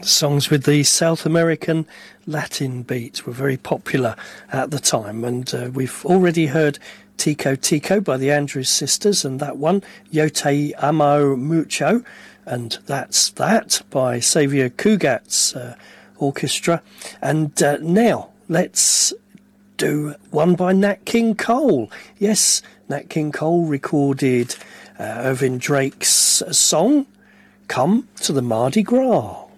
Songs with the South American Latin beat were very popular at the time, and we've already heard Tico Tico by the Andrews Sisters, and that one, Yo Te Amo Mucho, and that's that by Xavier Cugat's orchestra. And now let's do one by Nat King Cole. Yes, Nat King Cole recorded Irvin Drake's song, Come to the Mardi Gras.